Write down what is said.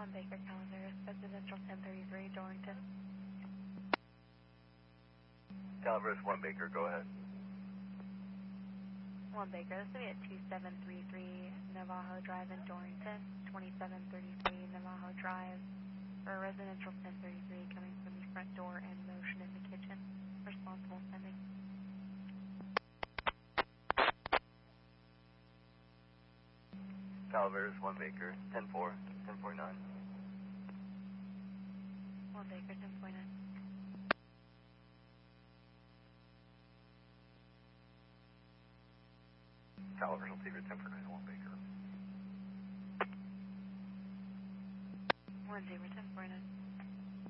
1 Baker Calendar, residential 1033, Dorrington. Calaveras 1 Baker, go ahead. 1 Baker, this will be at 2733 Navajo Drive in Dorrington, 2733 Navajo Drive, for residential 1033 coming from the front door and motion in the kitchen. Responsible sending. Calaveras 1 Baker, 10-4, 1049. 1 Baker, 10.9. Calaveras will take your 1049, 1 Baker. 1 Zebra, 10.9.